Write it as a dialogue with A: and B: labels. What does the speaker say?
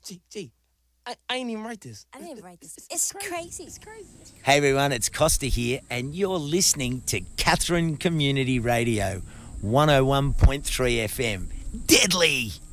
A: Gee, I ain't even write this.
B: I didn't write this. It's crazy. It's crazy.
C: Hey everyone, it's Costa here, and you're listening to Katherine Community Radio, 101.3 FM. Deadly!